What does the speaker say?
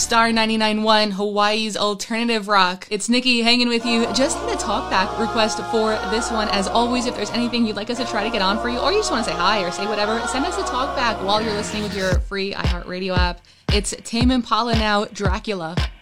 Star 99.1, Hawaii's alternative rock. It's Nikki hanging with you. Just hit a talkback request for this one. As always, if there's anything you'd like us to try to get on for you, or you just want to say hi or say whatever, send us a talkback while you're listening with your free iHeartRadio app. It's Tame Impala now, Dracula.